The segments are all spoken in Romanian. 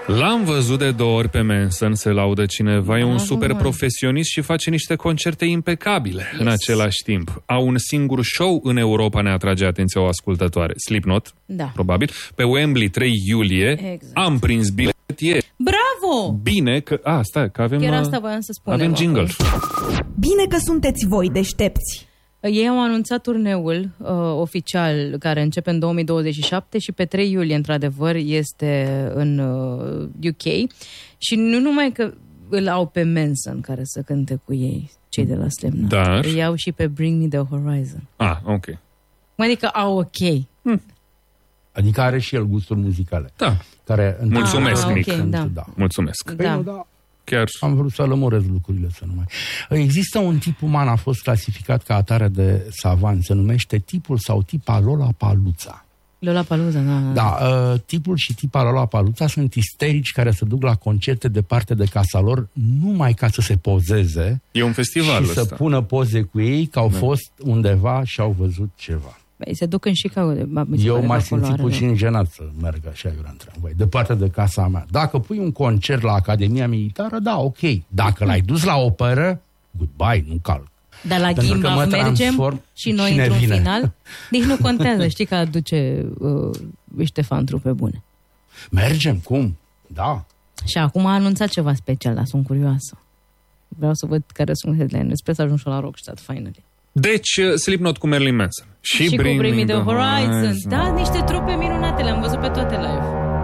L-am văzut de 2 ori pe Manson, se laudă cineva, e un super profesionist și face niște concerte impecabile în același timp. Au un singur show în Europa, ne atrage atenția o ascultătoare, Slipknot, probabil, pe Wembley 3 iulie, am prins bilet ieri. Bravo! Bine că... stai, că avem... Chiar asta voiam să spunem. Avem jingle. Bine că sunteți voi deștepți. Ei au anunțat turneul oficial care începe în 2027 și pe 3 iulie, într-adevăr, este în UK. Și nu numai că îl au pe Manson care să cânte cu ei, cei de la Slipknot. Dar... Îi au și pe Bring Me The Horizon. Ok. Adică ok. Adică are și el gusturi muzicale. Da. Care mulțumesc, Nic. Da. Mulțumesc. Chiar... Am vrut să lămurez lucrurile, să nu mai... Există un tip uman, a fost clasificat ca atare de savant, se numește tipul sau tipa Lollapalooza. Lollapalooza, da. Tipul și tipa Lollapalooza sunt isterici care se duc la concerte departe de casa lor numai ca să se pozeze. E un festival și ăsta. să pună poze cu ei că au fost undeva și au văzut ceva. Se duc în Chicago. Eu m-aș simți puțin jenat să merg așa în tramvai, departe de casa mea. Dacă pui un concert la Academia Militară, da, ok. Dacă l-ai dus la operă, goodbye, nu calc. Dar la Gimba mergem și noi într-un final. Deci nu contează, știi că aduce Ștefan trupe bune. Mergem, cum? Da. Și acum a anunțat ceva special, dar sunt curioasă. Vreau să văd care sunt headline. Sper să ajung și la Rockstad, finally. Deci, Slipknot cu Marilyn Manson. Și cu Bring Me The Horizon. Da, niște trupe minunate, le-am văzut pe toate live.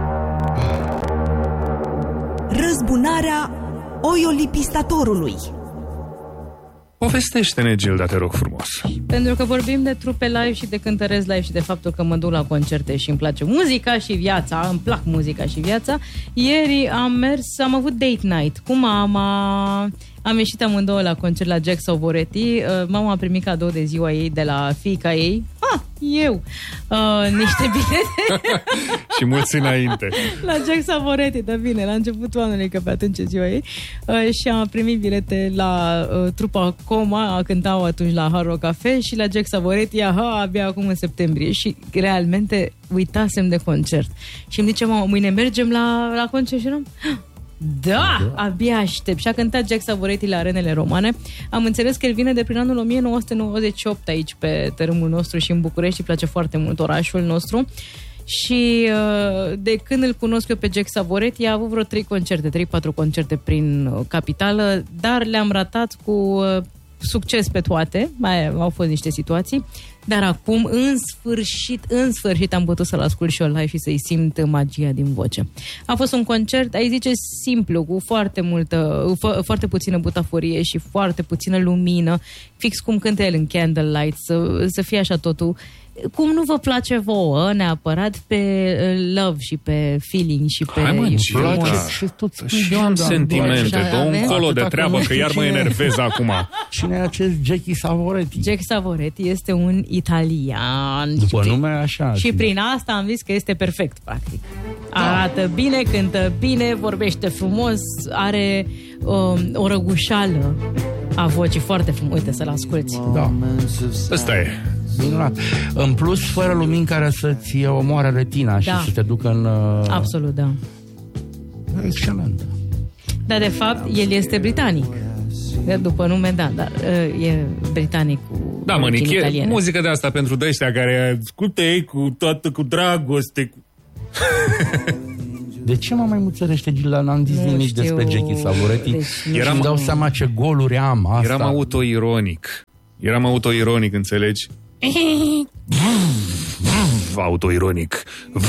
Răzbunarea oiolipistatorului. Povestește-ne, Gilda, te rog frumos. Pentru că vorbim de trupe live și de cântăresc live și de faptul că mă duc la concerte și îmi place muzica și viața, îmi plac muzica și viața. Ieri am avut date night cu mama. Am ieșit amândouă la concert la Jack Savoretti. Mama a primit cadou de ziua ei de la fiica ei. Eu! Niște bilete. Și mulți înainte. La Jack Savoretti, da bine, la începutul anului, că pe atunci e ziua ei. Și am primit bilete la trupa Coma, cântau atunci la Hard Rock Cafe, și la Jack Savoretti, abia acum în septembrie. Și realmente uitasem de concert. Și îmi zice, mama, mâine mergem la concert și eram... Da, abia aștept. Și a cântat Jack Savoretti la Arenele Romane. Am înțeles că el vine de prin anul 1998 aici pe tărâmul nostru și în București. Îi place foarte mult orașul nostru. Și de când îl cunosc eu pe Jack Savoretti, a avut vreo 3-4 concerte prin capitală, dar le-am ratat cu succes pe toate. Mai au fost niște situații. Dar acum, în sfârșit am putut să-l ascult și eu live și să-i simt magia din voce. A fost un concert, ai zice, simplu, cu foarte puțină butaforie și foarte puțină lumină, fix cum cântă el în Candlelight, să fie așa totul. Cum nu vă place vouă, neapărat, pe love și pe feeling și pe... Și eu am sentimente, dă un colo de treabă, că iar mă enervez acum. Cine e acest Jackie Savoretti? Jack Savoretti este un italian. După nume așa. Și prin asta am zis că este perfect, practic. Arată bine, cântă bine, vorbește frumos, are o răgușală a vocii foarte frumos. Uite, să-l asculți. Da. Ăsta e. Minunat. În plus, fără lumini care să-ți omoare retina și să te ducă în... Absolut, da. Excelent. Dar, de fapt, el este britanic. După nume, da, dar e britanic cu... Da, mănic, e muzică de asta pentru de ăștia care ascultă cu toată, cu dragoste. De ce mă mai muțărește, Gilda? N-am zis nimic despre Jackie Savoretti. Deci, îmi dau seama ce goluri am. Asta. Eram autoironic, înțelegi? Autoironic.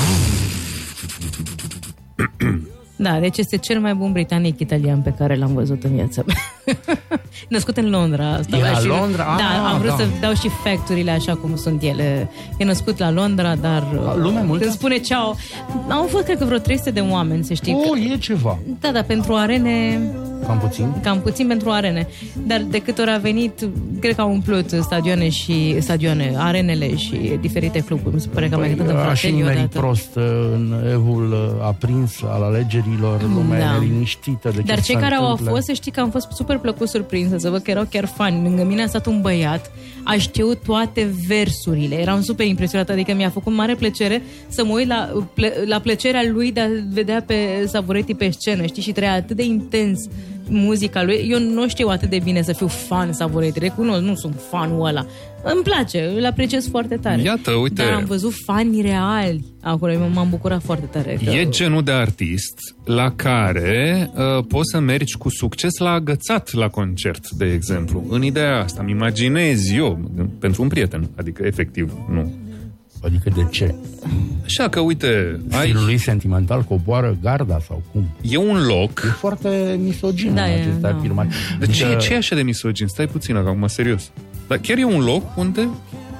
Da, deci este cel mai bun britanic italian pe care l-am văzut în viața mea. Născut în Londra. E la Londra? Da, am vrut să dau și facturile așa cum sunt ele. E născut la Londra, dar când spune ceau, au fost cred că vreo 300 de oameni, să știi. E ceva. Da, dar pentru arene Cam puțin pentru arene. Dar de câte ori a venit, cred că au umplut stadioane, arenele și diferite cluburi. Mi se pare că mai cât în Fratelli odată. Prost în evul aprins al alegerilor, lumea neliniștită. Dar cei care au fost, să știi că am fost super plăcut surprinsă, să văd că erau chiar fani. Lângă mine a stat un băiat, a știut toate versurile. Eram super impresionată, adică mi-a făcut mare plăcere să mă uit la plăcerea lui de a vedea pe Savoretti pe scenă, știi? Și trăia atât de intens muzica lui. Eu nu știu atât de bine să fiu fan Savoretti, recunosc, nu sunt fanul ăla. Îmi place, îl apreciez foarte tare. Iată, uite. Dar am văzut fani reali acolo, m-am bucurat foarte tare. E genul de artist la care poți să mergi cu succes la agățat la concert, de exemplu. În ideea asta, îmi imaginez eu, pentru un prieten, adică efectiv, nu. Adică de ce? Așa că, uite... Stilul lui sentimental coboară garda sau cum? E un loc... E foarte misogin acesta afirmat. De ce e așa de misogin? Stai puțin acum, serios. Dar chiar e un loc unde...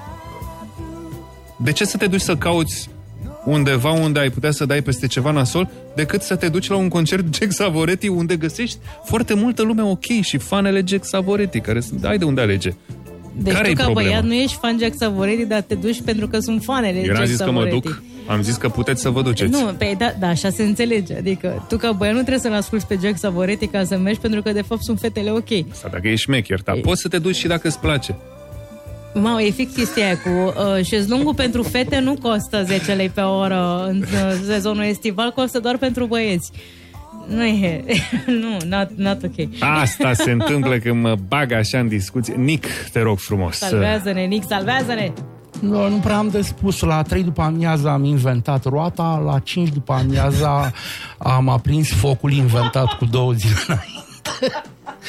De ce să te duci să cauți undeva unde ai putea să dai peste ceva nasol, decât să te duci la un concert Jack Savoretti unde găsești foarte multă lume ok și fanele Jack Savoretti, care sunt... Ai de unde alege. Deci care-i tu ca problema? băiat nu ești fan Jack Savoretti, dar te duci pentru că sunt fanele Eu Jack n-am zis Savoretti. că mă duc, am zis că puteți să vă duceți. Nu, da, așa se înțelege. Adică tu ca băiat nu trebuie să-l asculti pe Jack Savoretti ca să mergi, pentru că de fapt sunt fetele ok. Sau dacă ești șmecher, dar poți să te duci și dacă îți place. Mamă, e fix chestia aia cu șezlongul pentru fete nu costă 10 lei pe oră în sezonul estival, costă doar pentru băieți. Nu e, not ok. Asta se întâmplă când mă bag așa în discuție. Nic, te rog frumos. Salvează-ne, Nic, salvează-ne! Nu prea am de spus. La 3 după amiaza am inventat roata, la 5 după amiaza am aprins focul inventat cu 2 zile înainte.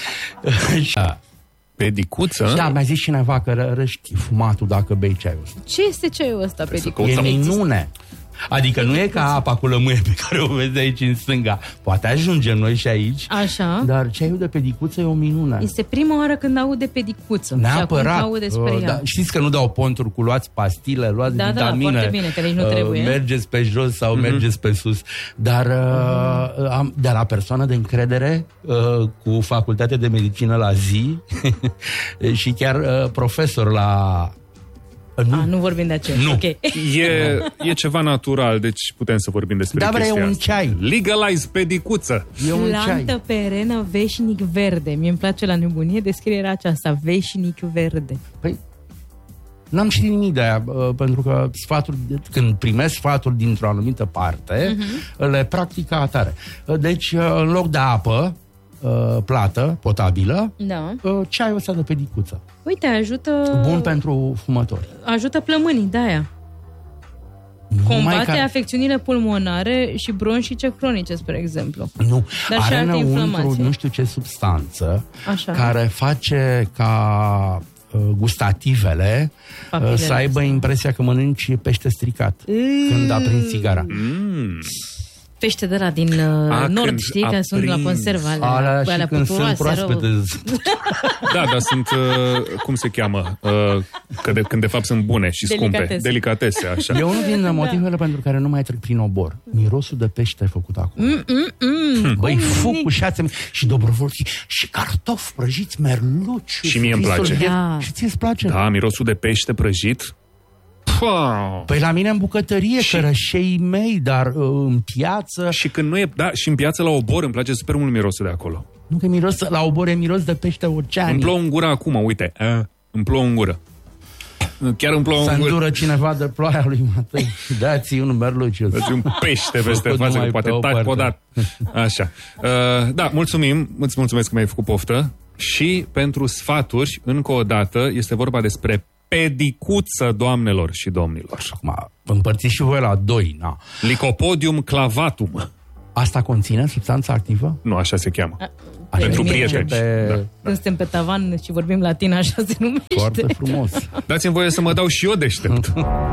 Pedicuță? Da, mi-a zis cineva că răști fumatul dacă bei ceaiul ăsta. Ce este ceaiul ăsta, pedicuță? E minune. Adică nu e ca apa cu lămâie pe care o vezi aici în stânga. Poate ajungem noi și aici. Așa. Dar ceaiul de pedicuță e o minune. Este prima oară când aud de pedicuță. Neapărat. Și acum aud despre ea. Da, știți că nu dau ponturi cu luați pastile, luați vitamine. Da, foarte bine, că nici nu trebuie. Mergeți pe jos sau mergeți pe sus. Dar am de la persoană de încredere cu facultate de medicină la zi și chiar profesor la... Nu vorbim de aceea. Nu. Okay. E ceva natural, deci putem să vorbim despre chestia asta. Dar e un ceai. Legalize pedicuță. E un Plantă ceai. perenă veșnic verde. Mie îmi place la nebunie descrierea aceasta, veșnic verde. Păi, n-am știut nimic de aia, pentru că când primesc sfaturi dintr-o anumită parte, le practic ca atare. Deci, în loc de apă plată, potabilă, ceaiul ăsta de pedicuță. Uite, ajută... Bun pentru fumători. Ajută plămânii, de-aia. Combate afecțiunile pulmonare și bronșice cronice, spre exemplu. Nu, dar are înăuntru nu știu ce substanță care face ca gustativele să aibă impresia că mănânci pește stricat când aprinzi țigara. Pește de la din nord, știi, că sunt la conservă alea când sunt proaspete. Da, dar sunt, cum se cheamă, când de fapt sunt bune și scumpe. Delicatese, așa. E unul din motivele pentru care nu mai trec prin obor. Mirosul de pește făcut acum. Băi, fug cu șațe și dobrovolchi și cartofi prăjiți, merluci. Și mie îmi place. Și ție îți place? Da, mirosul de pește prăjit. Păi la mine în bucătărie, cărășei mei, dar în piață... Și când nu e... Da, și în piață la obor îmi place super mult mirosul de acolo. Nu că miros, la obor e miros de pește oceanic. Îmi plouă în gură acum, uite. Îmi plouă în gură. Chiar îmi plouă în gură. Să îndură cineva de ploaia lui Matei. Dați un merluciu. Dați un pește peste față, că poate taci podat. Așa. Da, mulțumim. Îți mulțumesc că mi-ai făcut poftă. Și pentru sfaturi, încă o dată, este vorba despre pedicuță, doamnelor și domnilor. Acum, împărțiți și voi la 2, na. Lycopodium clavatum. Asta conține substanța activă? Nu, așa se cheamă. Pentru prieteni. Când suntem pe tavan și vorbim latin, așa se numește. Foarte frumos. Dați-mi voie să mă dau și eu deștept.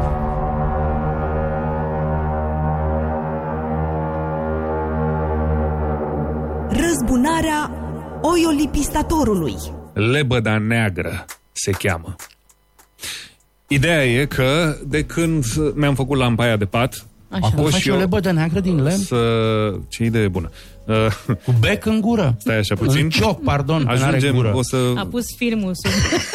Răzbunarea oiolipistatorului. Lebăda neagră se cheamă. Ideea e că de când mi-am făcut lampa aia de pat, Așa. Acum faci o lebădă neagră din lemn? Ce idee bună. Cu bec în gură. Stai așa puțin. În cioc, pardon, ajungem, gură. A pus filmul sub...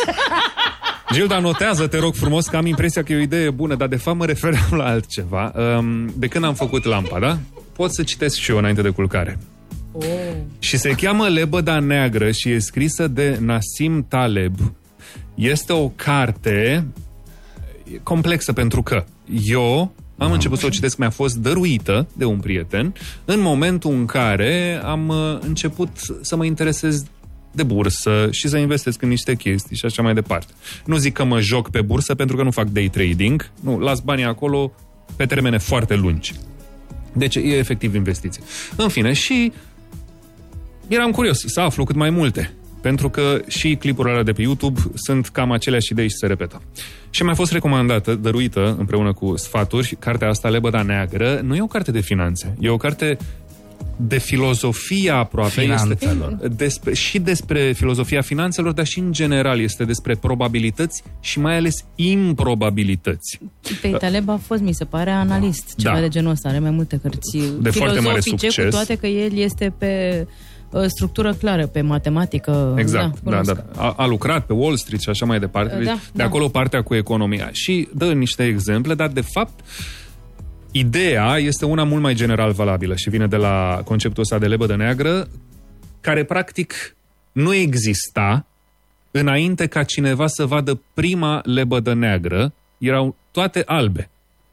Gilda, notează, te rog frumos, că am impresia că e o idee bună, dar de fapt mă refeream la altceva. De când am făcut lampada, pot să citesc și eu înainte de culcare. Și se cheamă Lebăda Neagră și e scrisă de Nassim Taleb. Este o carte complexă pentru că eu am început să o citesc, mi-a fost dăruită de un prieten în momentul în care am început să mă interesez de bursă și să investesc în niște chestii și așa mai departe. Nu zic că mă joc pe bursă pentru că nu fac day trading, nu, las banii acolo pe termene foarte lungi. Deci e efectiv investiție. În fine, și eram curios să aflu cât mai multe, pentru că și clipurile alea de pe YouTube sunt cam aceleași idei și se repetă. Și mi-a fost recomandată, dăruită împreună cu sfaturi, cartea asta, Lebăda Neagră. Nu e o carte de finanțe, e o carte de filozofia aproape. Este și despre filozofia finanțelor, dar și în general este despre probabilități și mai ales improbabilități. Pe Taleb a fost, mi se pare, analist, ceva de genul ăsta, are mai multe cărți de foarte mare succes, cu toate că el este pe structură clară, pe matematică. Exact, da. A lucrat pe Wall Street și așa mai departe. De acolo partea cu economia. Și dă niște exemple, dar de fapt ideea este una mult mai general valabilă și vine de la conceptul ăsta de lebădă neagră, care practic nu exista înainte ca cineva să vadă prima lebădă neagră. Erau toate albe.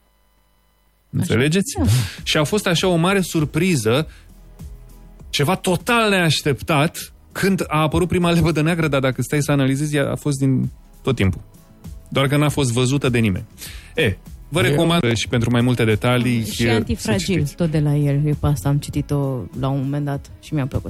Înțelegeți? Da. Și a fost așa o mare surpriză, ceva total neașteptat, când a apărut prima lebădă neagră, dar dacă stai să analizezi, ea a fost din tot timpul. Doar că n-a fost văzută de nimeni. Vă recomand și pentru mai multe detalii. Și Antifragil, tot de la el. Eu pe asta am citit-o la un moment dat și mi-a plăcut.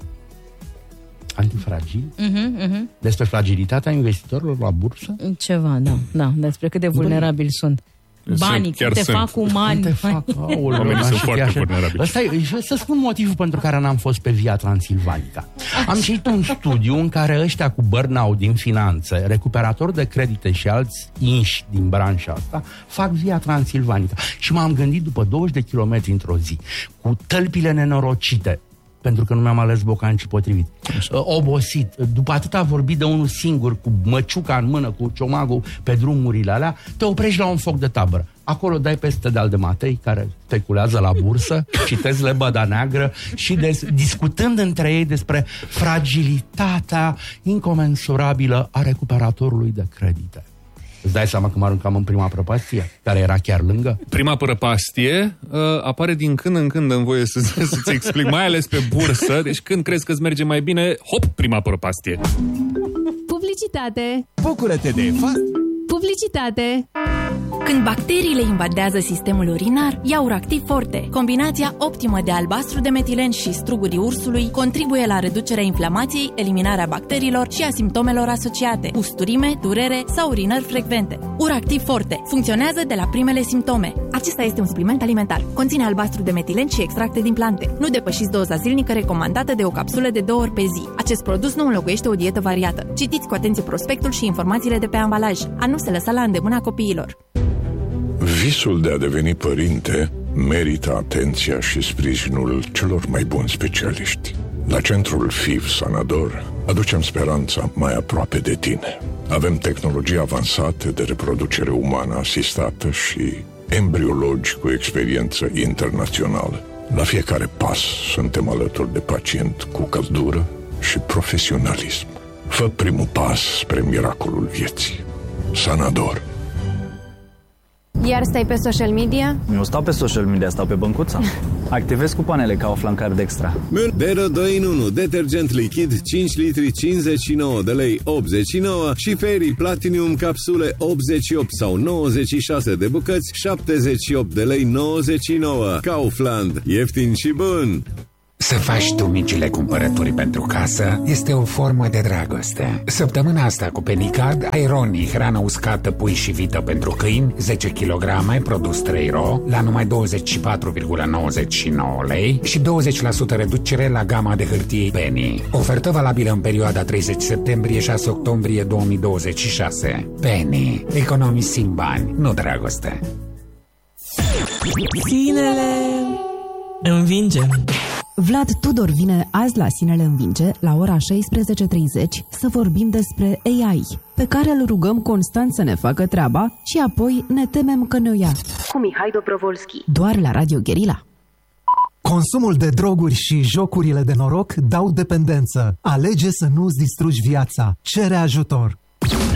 Antifragil? Despre fragilitatea investitorilor la bursă? Ceva, da. Despre cât de vulnerabili sunt. Banii, cum te fac umani. Oamenii sunt foarte vulnerabili. Să spun motivul pentru care n-am fost pe Via Transilvanica. Am citit un studiu în care ăștia cu burnout din finanțe, recuperatori de credite și alți inși din branșa asta, fac Via Transilvanica. Și m-am gândit după 20 de kilometri într-o zi, cu tălpile nenorocite, pentru că nu mi-am ales bocancii potrivit. Obosit. După atât a vorbit de unul singur, cu măciuca în mână, cu ciomagul pe drumurile alea, te oprești la un foc de tabără. Acolo dai peste de-al de Matei, care speculează la bursă, citezi Lebăda Neagră și discutând între ei despre fragilitatea incomensurabilă a recuperatorului de credite. Îți dai seama că mă aruncam în prima prăpastie, care era chiar lângă? Prima prăpastie apare din când în când, în voie să-ți explic, mai ales pe bursă. Deci când crezi că îți merge mai bine, hop, prima prăpastie. Publicitate. Bucură-te de fast. Publicitate. Când bacteriile invadează sistemul urinar, ia Uractiv Forte. Combinația optimă de albastru de metilen și strugurii ursului contribuie la reducerea inflamației, eliminarea bacteriilor și a simptomelor asociate, usturime, durere sau urinări frecvente. Uractiv Forte funcționează de la primele simptome. Acesta este un supliment alimentar. Conține albastru de metilen și extracte din plante. Nu depășiți doza zilnică recomandată de o capsulă de 2 ori pe zi. Acest produs nu înlocuiește o dietă variată. Citiți cu atenție prospectul și informațiile de pe ambalaj. A nu se lăsa la îndemâna copiilor. Visul de a deveni părinte merită atenția și sprijinul celor mai buni specialiști. La centrul FIV Sanador aducem speranța mai aproape de tine. Avem tehnologii avansate de reproducere umană asistată și embriologi cu experiență internațională. La fiecare pas suntem alături de pacient cu căldură și profesionalism. Fă primul pas spre miracolul vieții. Sanador. Iar stai pe social media? Nu stau pe social media, stau pe băncuța. Activez cupoanele Kaufland Card Extra. Bero 2 în 1, detergent lichid 5 litri 59 de lei 89 și Fairy Platinum capsule 88 sau 96 de bucăți 78 de lei 99. Kaufland, ieftin și bun! Să faci tu micile cumpărături pentru casă este o formă de dragoste. Săptămâna asta cu Penicard ai Roni, hrană uscată, pui și vită pentru câini, 10 kg, produs 3 ro, la numai 24,99 lei și 20% reducere la gama de hârtie Penny. Ofertă valabilă în perioada 30 septembrie-6 octombrie 2026. Penny. Economisim bani, nu dragoste. Sinele învinge. Vlad Tudor vine azi la Sinele Învinge, la ora 16:30, să vorbim despre AI, pe care îl rugăm constant să ne facă treaba și apoi ne temem că ne-o ia. Cu Mihai Dobrovolski. Doar la Radio Guerilla. Consumul de droguri și jocurile de noroc dau dependență. Alege să nu-ți distrugi viața. Cere ajutor.